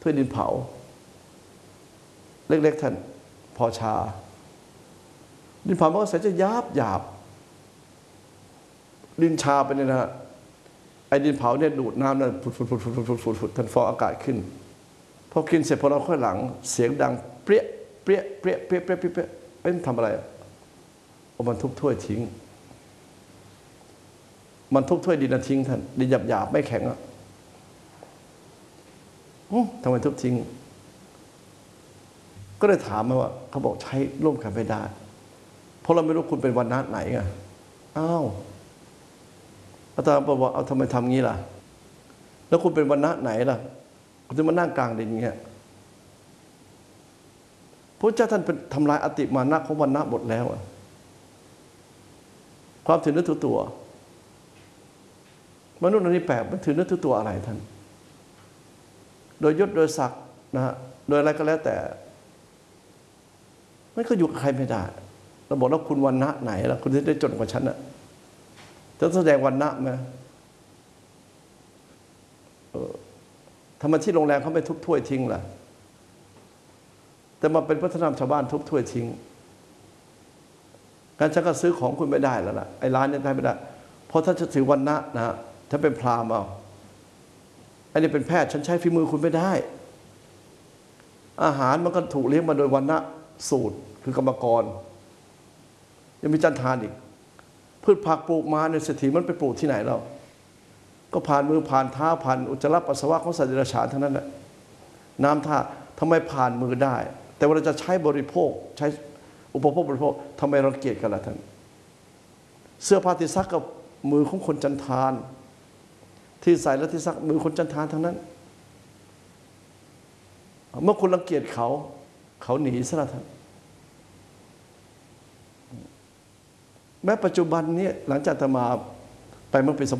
ถ้วยดินเผาเล็กๆท่านพอชาดินเผามันก็ใส่จะหยาบดินชาไปเนี่ยนะไอ้ดินเผาเนี่ยดูดน้ำนั่นฝุดท่านฟองอากาศขึ้นพอกินเสร็จพอเราค่อยหลังเสียงดังเปรี้ยทำอะไรเอามันทุบถ้วยทิ้งมันทุบถ้วยดินทิ้งท่านดินหยาบไม่แข็งทำไมทุบทิ้งก็เลยถามมาว่าเขาบอกใช้ร่วมกันไม่ได้เพราะเราไม่รู้คุณเป็นวรรณะไหนไงอ้าวอาจารย์บอกว่าเอาทำไมทำงี้ล่ะแล้วคุณเป็นวรรณะไหนล่ะคุณจะมานั่งกลางดินอย่างเงี้ยพระเจ้าท่านเป็นทำลายอติมานะของวรรณะหมดแล้วความถือเนื้อถือตัวมนุษย์อันนี้แปลกมันถือเนื้อถือตัวอะไรท่านโดยยศโดยศักดิ์นะฮะโดยอะไรก็แล้วแต่มันก็อยู่กับใครไม่ได้เราบอกแล้วคุณวรรณะไหนล่ะคุณจะได้จนกว่าฉันน่ะจะแสดงวรรณะไหมทำไมที่โรงแรมเขาไม่ทุบถ้วยทิ้งล่ะแต่มาเป็นวัฒนธรรมชาวบ้านทุบถ้วยทิ้งการฉันก็ซื้อของคุณไม่ได้แล้วล่ะไอ้ร้านนี้ได้ไม่ได้เพราะถ้าจะถือวรรณะนะฮะถ้าเป็นพราหมณ์เอาอันนี้เป็นแพทย์ฉันใช้ฝีมือคุณไม่ได้อาหารมันก็ถูกเลี้ยงมาโดยวรรณะสูตรคือกรรมกรยังมีจันทานอีกพืชผักปลูกมาในเศรษฐีมันไปปลูกที่ไหนเราก็ผ่านมือผ่านเท้าผ่านอุจจาระปัสสาวะของสัตว์เดรัจฉานทั้งนั้นแหละน้ำท่าทำไมผ่านมือได้แต่เวลาจะใช้บริโภคใช้อุปโภคบริโภคทำไมรังเกียจกันล่ะท่านเสื้อผ้าที่ซักกับมือของคนจันทานที่ใส่และที่ซักมือคนจันทานทั้งนั้นเมื่อคุณรังเกียจเขาหนีซะละท่านแม้ปัจจุบันนี้หลังจากอาตมาไปเมื่อปี2535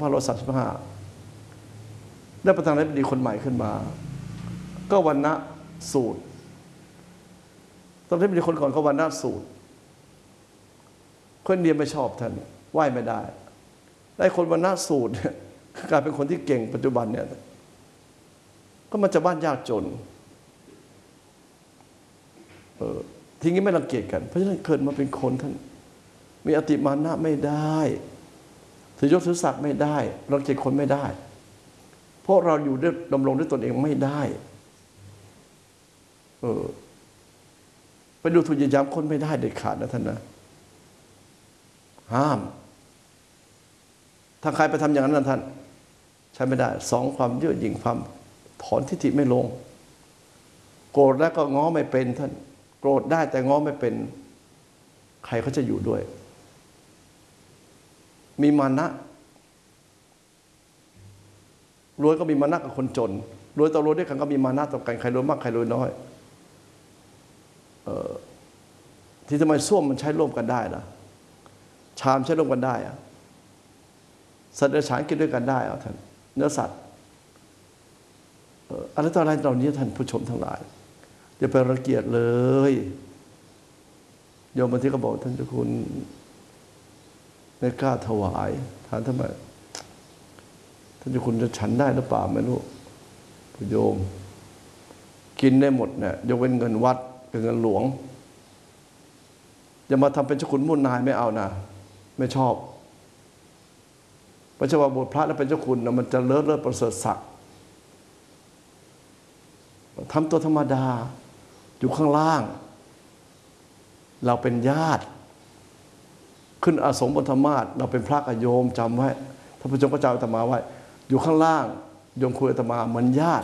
ได้ประธานาธิบดีคนใหม่ขึ้นมาก็วรรณะสูตรตอนที่มีคนก่อนเขาวรรณะสูตรคนเดียไม่ชอบท่านไหว้ไม่ได้ได้คนวรรณะสูตรกลายเป็นคนที่เก่งปัจจุบันเนี่ยก็มาจากบ้านยากจนทีนี้ไม่รังเกียจกันเพราะฉะนั้นเกิดมาเป็นคนท่านมีอติมานะไม่ได้ถือยศถือศักดิ์ไม่ได้รังเกียจคนไม่ได้เพราะเราอยู่ด้วยดำรงด้วยตนเองไม่ได้ไปดูถูกเหยียดหยามคนไม่ได้เด็ดขาดนะท่านนะห้ามถ้าใครไปทำอย่างนั้นนะท่านใช้ไม่ได้สองความเย่อหยิ่งความถอนทิฏฐิไม่ลงโกรธแล้วก็ง้อไม่เป็นท่านโกรธได้แต่ง้อไม่เป็นใครเขาจะอยู่ด้วยมีมานะรวยก็มีมานะกับคนจนรวยต่อรวยด้วยกันก็มีมานะต่อกันใครรวยมากใครรวยน้อยที่ทำไมส้วมมันใช้ร่วมกันได้ล่ะชามใช้ร่วมกันได้อะสัตว์เดรัจฉานกินด้วยกันได้เอาท่านเนื้อสัตว์อะไรต่ออะไรเหล่านี้ท่านผู้ชมทั้งหลายอย่าไปรังเกียจเลยโยมบางทีก็บอกท่านเจ้าคุณไม่กล้าถวายถามทำไมท่านเจ้าคุณจะฉันได้หรือเปล่าไม่รู้โยมกินได้หมดเนี่ยยกเว้นเงินวัดกับเงินหลวงอย่ามาทำเป็นเจ้าคุณมุ่นนายไม่เอานะไม่ชอบพระเจ้าว่าบทพระแล้วเป็นเจ้าคุณนะมันจะเลิศประเสริฐศักดิ์ทำตัวธรรมดาอยู่ข้างล่างเราเป็นญาติขึ้นอาสมบนธรรมาสเราเป็นพระกับโยมจำไว้ท่านผู้ชมก็จำอาตมาไว้อยู่ข้างล่างโยมคุยอาตมาเหมือนญาติ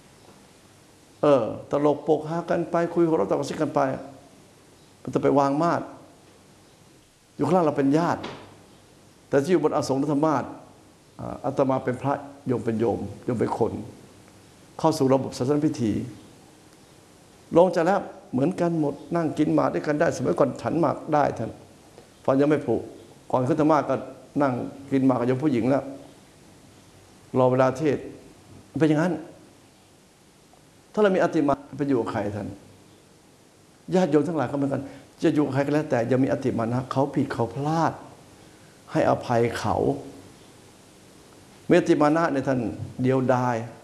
ตลกปกฮากันไปคุยหัวเราะตะกุกซิกกันไปมันจะไปวางมาดอยู่ข้างล่างเราเป็นญาติแต่ที่อยู่บนอาสมธรรมาสอาตมาเป็นพระโยมเป็นโยมเป็นคนเข้าสู่ระบบศาสนพิธีลงจากแล้วเหมือนกันหมดนั่งกินหมากด้วยกันได้สมัยก่อนฉันหมากได้ท่านฟันยังไม่ผุก่อนขึ้นธรรมาสก็นั่งกินหมากกับโยมผู้หญิงแล้วรอเวลาเทศเป็นอย่างนั้นถ้าเรามีอติมาไปอยู่กับใครท่านญาติโยมทั้งหลายก็เหมือนกันจะอยู่กับใครก็แล้วแต่อย่ามีอติมานะเขาผิดเขาพลาดให้อภัยเขาเมตติมานะในท่านเดียวดาย